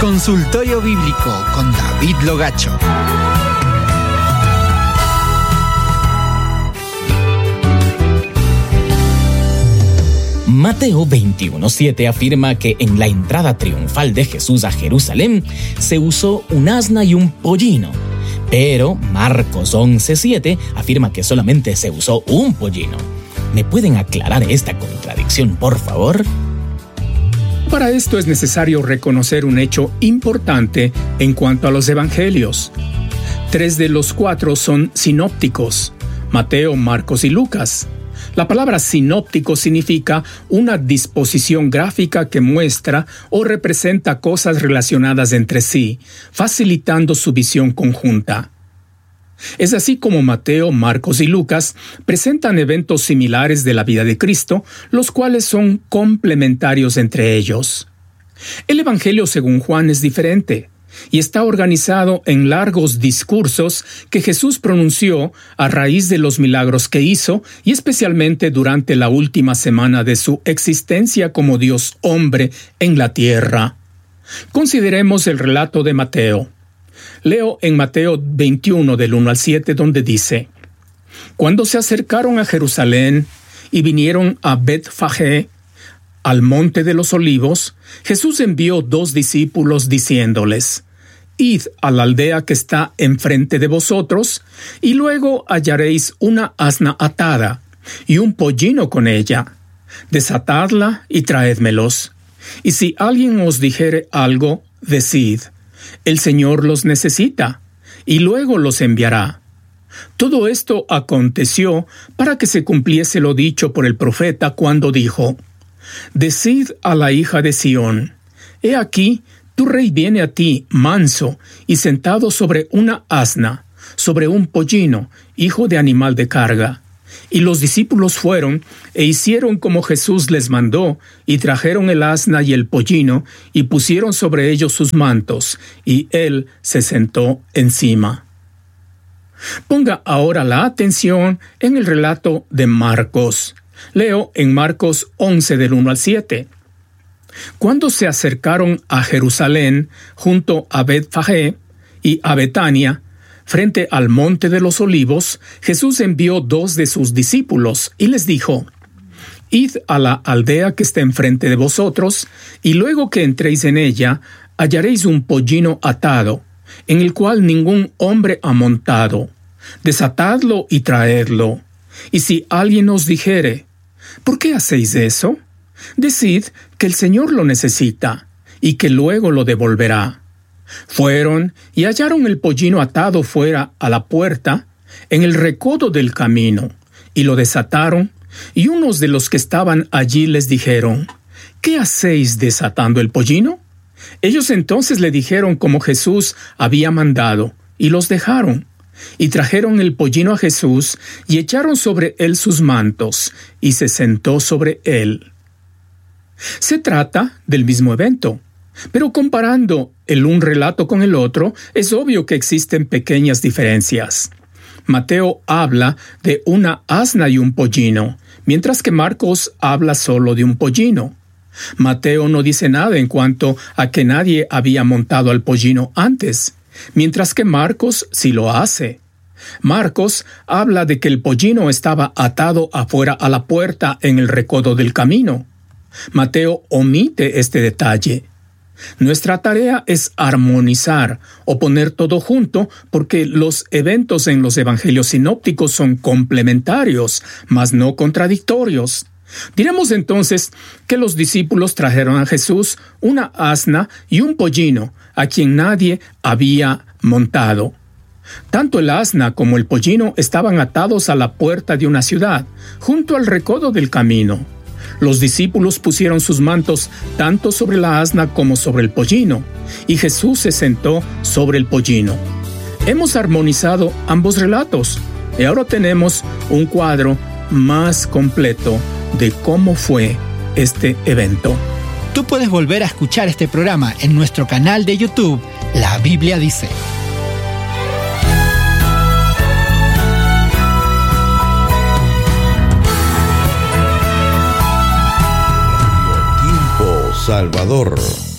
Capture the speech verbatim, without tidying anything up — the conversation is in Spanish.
Consultorio Bíblico con David Logacho. Mateo veintiuno siete afirma que en la entrada triunfal de Jesús a Jerusalén se usó un asna y un pollino, pero Marcos once siete afirma que solamente se usó un pollino. ¿Me pueden aclarar esta contradicción, por favor? Para esto es necesario reconocer un hecho importante en cuanto a los evangelios. Tres de los cuatro son sinópticos: Mateo, Marcos y Lucas. La palabra sinóptico significa una disposición gráfica que muestra o representa cosas relacionadas entre sí, facilitando su visión conjunta. Es así como Mateo, Marcos y Lucas presentan eventos similares de la vida de Cristo, los cuales son complementarios entre ellos. El Evangelio según Juan es diferente y está organizado en largos discursos que Jesús pronunció a raíz de los milagros que hizo y especialmente durante la última semana de su existencia como Dios hombre en la tierra. Consideremos el relato de Mateo. Leo en Mateo veintiuno del uno al siete, donde dice: Cuando se acercaron a Jerusalén y vinieron a Betfagé, al monte de los olivos, Jesús envió dos discípulos diciéndoles: Id a la aldea que está enfrente de vosotros, y luego hallaréis una asna atada, y un pollino con ella. Desatadla y traédmelos. Y si alguien os dijere algo, decid: El Señor los necesita, y luego los enviará. Todo esto aconteció para que se cumpliese lo dicho por el profeta cuando dijo: Decid a la hija de Sión: He aquí, tu rey viene a ti manso y sentado sobre una asna, sobre un pollino, hijo de animal de carga. Y los discípulos fueron e hicieron como Jesús les mandó, y trajeron el asna y el pollino, y pusieron sobre ellos sus mantos, y él se sentó encima. Ponga ahora la atención en el relato de Marcos. Leo en Marcos once del uno al siete. Cuando se acercaron a Jerusalén, junto a Betfagé y a Betania, frente al monte de los olivos, Jesús envió dos de sus discípulos y les dijo: Id a la aldea que está enfrente de vosotros, y luego que entréis en ella, hallaréis un pollino atado, en el cual ningún hombre ha montado. Desatadlo y traedlo. Y si alguien os dijere: ¿por qué hacéis eso? Decid que el Señor lo necesita, y que luego lo devolverá. Fueron y hallaron el pollino atado fuera a la puerta, en el recodo del camino, y lo desataron, y unos de los que estaban allí les dijeron: ¿qué hacéis desatando el pollino? Ellos entonces le dijeron como Jesús había mandado, y los dejaron. Y trajeron el pollino a Jesús, y echaron sobre él sus mantos, y se sentó sobre él. Se trata del mismo evento, pero comparando el un relato con el otro, es obvio que existen pequeñas diferencias. Mateo habla de una asna y un pollino, mientras que Marcos habla solo de un pollino. Mateo no dice nada en cuanto a que nadie había montado al pollino antes, mientras que Marcos sí lo hace. Marcos habla de que el pollino estaba atado afuera a la puerta en el recodo del camino. Mateo omite este detalle. Nuestra tarea es armonizar o poner todo junto, porque los eventos en los evangelios sinópticos son complementarios, mas no contradictorios. Diremos entonces que los discípulos trajeron a Jesús una asna y un pollino, a quien nadie había montado. Tanto el asna como el pollino estaban atados a la puerta de una ciudad, junto al recodo del camino. Los discípulos pusieron sus mantos tanto sobre la asna como sobre el pollino, y Jesús se sentó sobre el pollino. Hemos armonizado ambos relatos, y ahora tenemos un cuadro más completo de cómo fue este evento. Tú puedes volver a escuchar este programa en nuestro canal de YouTube, La Biblia Dice. Salvador.